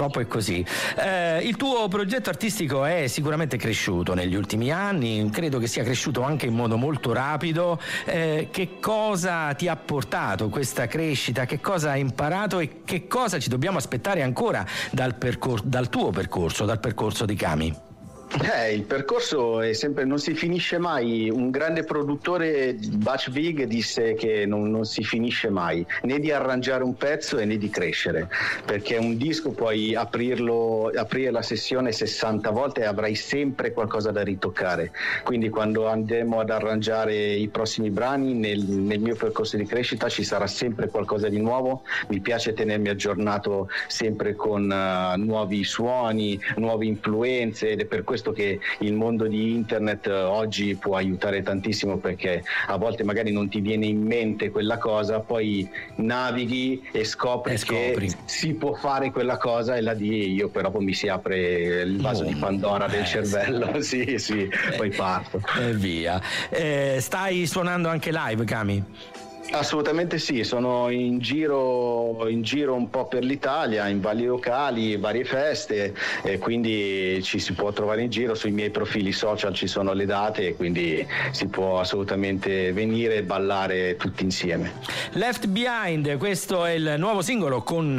purtroppo è così. Il tuo progetto artistico è sicuramente cresciuto negli ultimi anni, credo che sia cresciuto anche in modo molto rapido. Che cosa ti ha portato questa crescita? Che cosa hai imparato e che cosa ci dobbiamo aspettare ancora dal tuo percorso, dal percorso di Cami? Il percorso è sempre, non si finisce mai. Un grande produttore, Butch Vig, disse che non si finisce mai, né di arrangiare un pezzo né di crescere, perché un disco puoi aprire la sessione 60 volte e avrai sempre qualcosa da ritoccare. Quindi quando andremo ad arrangiare i prossimi brani, nel mio percorso di crescita ci sarà sempre qualcosa di nuovo. Mi piace tenermi aggiornato sempre con nuovi suoni, nuove influenze, ed è per questo che il mondo di internet oggi può aiutare tantissimo, perché a volte magari non ti viene in mente quella cosa, poi navighi e scopri che si può fare quella cosa, e là io però poi mi si apre il vaso di Pandora del cervello. Sì, poi parto. E via. Stai suonando anche live, Cami? Assolutamente sì, sono in giro un po' per l'Italia, in vari locali, varie feste, e quindi ci si può trovare in giro. Sui miei profili social ci sono le date, quindi si può assolutamente venire e ballare tutti insieme. Left Behind, questo è il nuovo singolo con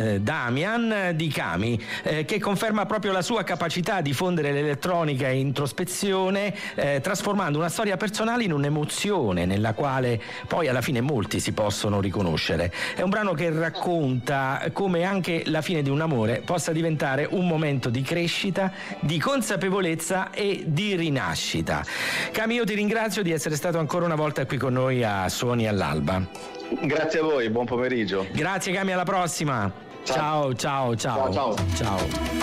Damian di Cami, che conferma proprio la sua capacità di fondere l'elettronica e introspezione, trasformando una storia personale in un'emozione nella quale poi alla fine molti si possono riconoscere. È un brano che racconta come anche la fine di un amore possa diventare un momento di crescita, di consapevolezza e di rinascita. Cami, io ti ringrazio di essere stato ancora una volta qui con noi a Suoni all'Alba. Grazie a voi, buon pomeriggio. Grazie Cami, alla prossima. Ciao.